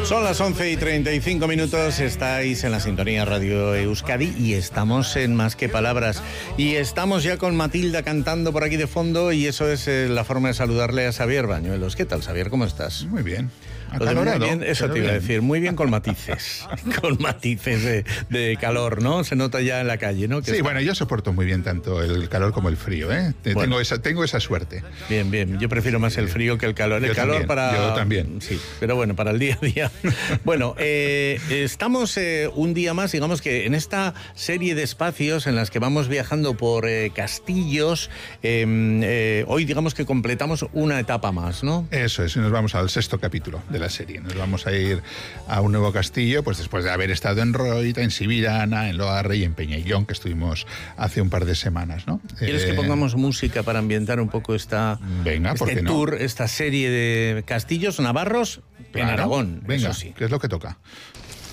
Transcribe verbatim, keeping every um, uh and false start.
Son las once y treinta y cinco minutos, estáis en la sintonía Radio Euskadi y estamos en Más que Palabras. Y estamos ya con Matilda cantando por aquí de fondo y eso es eh, la forma de saludarle a Xavier Bañuelos. ¿Qué tal, Xavier? ¿Cómo estás? Muy bien. Muy bien, eso te iba a decir, muy bien con matices, con matices de, de calor, ¿no? Se nota ya en la calle, ¿no? Que sí, está... bueno, yo soporto muy bien tanto el calor como el frío, ¿eh? Bueno. Tengo esa, tengo esa suerte. Bien, bien, yo prefiero más el frío que el calor. El yo calor también, para... Yo también. Sí, pero bueno, para el día a día. Bueno, eh, estamos eh, un día más, digamos que en esta serie de espacios en las que vamos viajando por eh, castillos, eh, eh, hoy digamos que completamos una etapa más, ¿no? Eso es, y nos vamos al sexto capítulo de la serie. Nos vamos a ir a un nuevo castillo, pues después de haber estado en Roita, en Sibirana, en Loarre y en Peñaillón, que estuvimos hace un par de semanas, ¿no? ¿Quieres eh... que pongamos música para ambientar un poco esta, venga, este ¿por qué no? tour, esta serie de castillos navarros claro, en Aragón? Venga, eso sí. ¿qué es lo que toca?